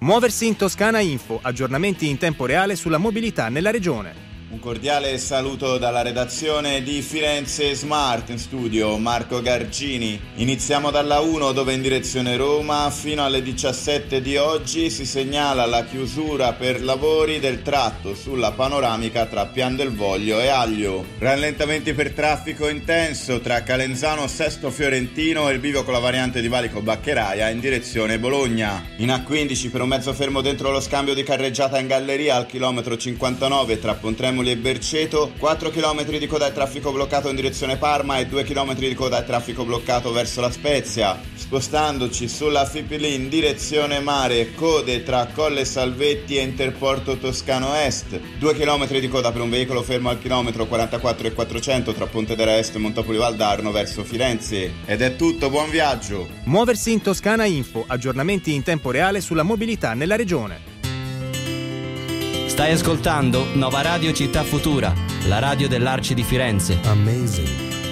Muoversi in Toscana Info, aggiornamenti in tempo reale sulla mobilità nella regione. Un cordiale saluto dalla redazione di Firenze Smart, in studio Marco Gargini. Iniziamo dalla 1 dove in direzione Roma fino alle 17 di oggi si segnala la chiusura per lavori del tratto sulla panoramica tra Pian del Voglio e Aglio. Rallentamenti per traffico intenso tra Calenzano Sesto Fiorentino e il bivio con la variante di Valico Baccheraia in direzione Bologna. In A15 per un mezzo fermo dentro lo scambio di carreggiata in galleria al chilometro 59 tra Pontremoli e Berceto, 4 km di coda e traffico bloccato in direzione Parma e 2 km di coda e traffico bloccato verso La Spezia. Spostandoci sulla Fipili in direzione mare, code tra Colle Salvetti e Interporto Toscano Est, 2 km di coda per un veicolo fermo al chilometro 44 e 400 tra Pontedera Est e Montopoli Valdarno verso Firenze. Ed è tutto, buon viaggio! Muoversi in Toscana Info, aggiornamenti in tempo reale sulla mobilità nella regione. Stai ascoltando Nova Radio Città Futura, la radio dell'Arci di Firenze. Amazing.